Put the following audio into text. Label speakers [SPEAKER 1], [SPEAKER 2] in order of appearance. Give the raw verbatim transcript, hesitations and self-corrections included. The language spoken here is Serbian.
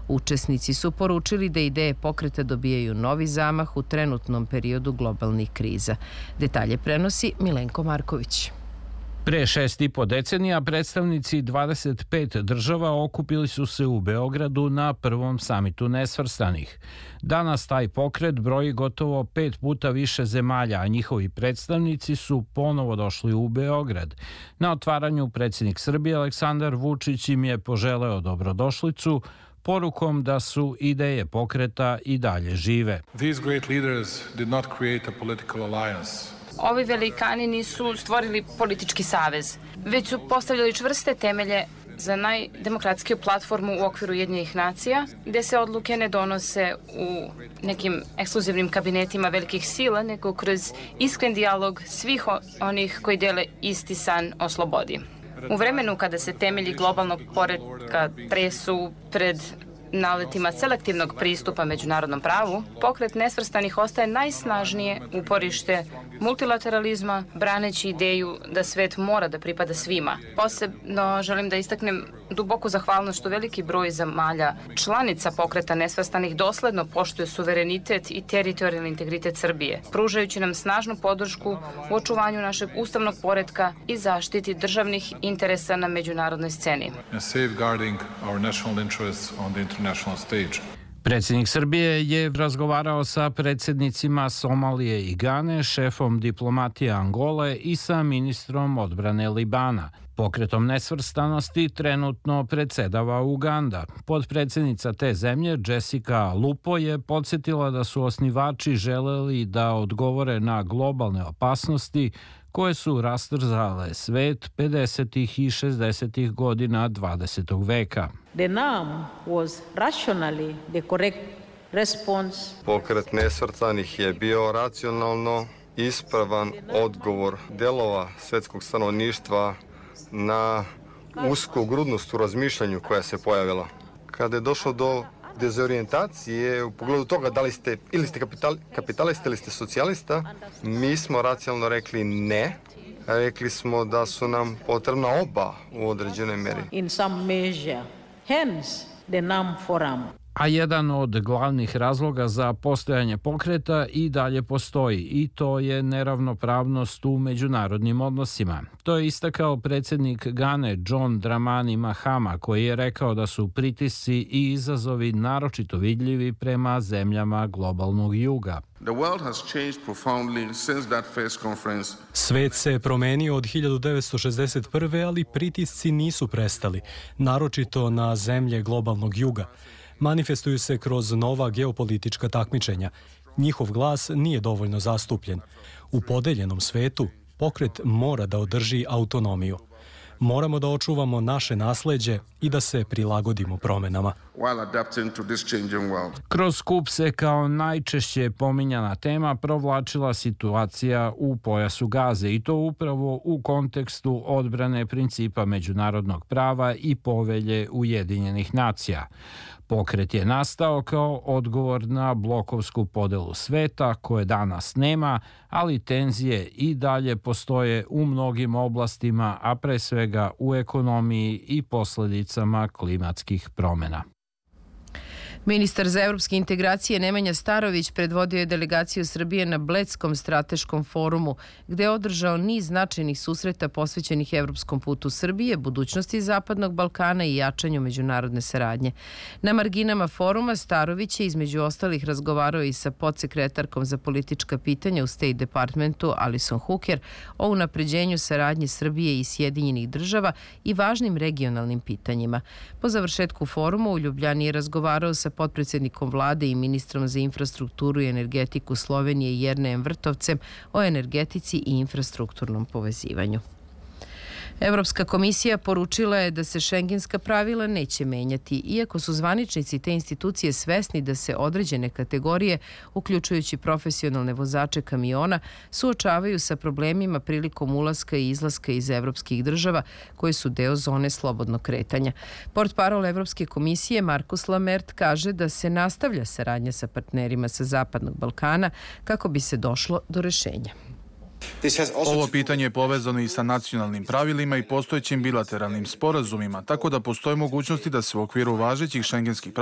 [SPEAKER 1] Učesnici su poručili da ideje pokreta dobijaju novi zamah u trenutnom periodu globalnih kriza. Detalje prenosi Milenko Marković.
[SPEAKER 2] Pre šest i po decenija predstavnici dvadeset pet država okupili su se u Beogradu na prvom samitu nesvrstanih. Danas taj pokret broji gotovo pet puta više zemalja, a njihovi predstavnici su ponovo došli u Beograd. Na otvaranju predsjednik Srbije Aleksandar Vučić im je poželeo dobrodošlicu, porukom da su ideje pokreta i dalje žive.
[SPEAKER 3] These great leaders did not create a political alliance.
[SPEAKER 4] Ovi velikani nisu stvorili politički savez, već su postavljali čvrste temelje za najdemokratskiju platformu u okviru Ujedinjenih nacija, gde se odluke ne donose u nekim ekskluzivnim kabinetima velikih sila, nego kroz iskren dijalog svih onih koji dele isti san o slobodi. U vremenu kada se temelji globalnog poretka tresu pred naletima selektivnog pristupa međunarodnom pravu, pokret nesvrstanih ostaje najsnažnije uporište multilateralizma, braneći ideju da svet mora da pripada svima. Posebno želim da istaknem duboku zahvalnost što veliki broj zemalja članica pokreta nesvrstanih dosledno poštuje suverenitet i teritorijalni integritet Srbije, pružajući nam snažnu podršku u očuvanju našeg ustavnog poretka i zaštiti državnih interesa na međunarodnoj sceni.
[SPEAKER 2] Predsjednik Srbije je razgovarao sa predsjednicima Somalije i Gane, šefom diplomatije Angole i sa ministrom odbrane Libana. Pokretom nesvrstanosti trenutno predsedava Uganda. Potpredsjednica te zemlje, Jessica Lupo, je podsjetila da su osnivači želeli da odgovore na globalne opasnosti koje su rastrzale svet pedesetih i šezdesetih godina dvadesetog veka.
[SPEAKER 5] The N A M was rationally the correct response.
[SPEAKER 6] Pokret nesvrstanih je bio racionalno ispravan odgovor delova svetskog stanovništva na usku grudnost u razmišljanju koja se pojavila. Kada je došlo do dezorijentacije u pogledu toga da li ste ili ste kapital, kapitalista ili ste socijalista, mi smo racionalno rekli ne. Rekli smo da su nam potrebna oba u određenoj meri.
[SPEAKER 5] In some measure. Hence the N A M Forum.
[SPEAKER 2] A jedan od glavnih razloga za postojanje pokreta i dalje postoji, i to je neravnopravnost u međunarodnim odnosima. To je istakao predsjednik Gane John Dramani Mahama, koji je rekao da su pritisci i izazovi naročito vidljivi prema zemljama globalnog juga.
[SPEAKER 7] Svet se promenio od hiljadu devetsto šezdeset prve. ali pritisci nisu prestali, naročito na zemlje globalnog juga. Manifestuju se kroz nova geopolitička takmičenja. Njihov glas nije dovoljno zastupljen. U podeljenom svetu pokret mora da održi autonomiju. Moramo da očuvamo naše nasleđe i da se prilagodimo promenama.
[SPEAKER 2] Kroz skup se kao najčešće pominjana tema provlačila situacija u pojasu Gaze, i to upravo u kontekstu odbrane principa međunarodnog prava i povelje Ujedinjenih nacija. Pokret je nastao kao odgovor na blokovsku podelu sveta koje danas nema, ali tenzije i dalje postoje u mnogim oblastima, a pre svega u ekonomiji i posljedicama klimatskih promjena.
[SPEAKER 1] Ministar za evropske integracije Nemanja Starović predvodio je delegaciju Srbije na Bledskom strateškom forumu, gde je održao niz značajnih susreta posvećenih evropskom putu Srbije, budućnosti Zapadnog Balkana i jačanju međunarodne saradnje. Na marginama foruma Starović je između ostalih razgovarao i sa podsekretarkom za politička pitanja u State Departmentu Alison Hooker o unapređenju saradnje Srbije i Sjedinjenih država i važnim regionalnim pitanjima. Po završetku foruma u Ljubljani je razgovarao sa potpredsjednikom vlade i ministrom za infrastrukturu i energetiku Slovenije Jernejem Vrtovcem o energetici i infrastrukturnom povezivanju. Evropska komisija poručila je da se šengenska pravila neće menjati, iako su zvaničnici te institucije svesni da se određene kategorije, uključujući profesionalne vozače kamiona, suočavaju sa problemima prilikom ulaska i izlaska iz evropskih država koje su deo zone slobodnog kretanja. Portparol Evropske komisije Markus Lamert kaže da se nastavlja saradnja sa partnerima sa Zapadnog Balkana kako bi se došlo do rešenja.
[SPEAKER 8] Ovo pitanje je povezano i sa nacionalnim pravilima i postojećim bilateralnim sporazumima, tako da postoje mogućnosti da se u okviru važećih šengenskih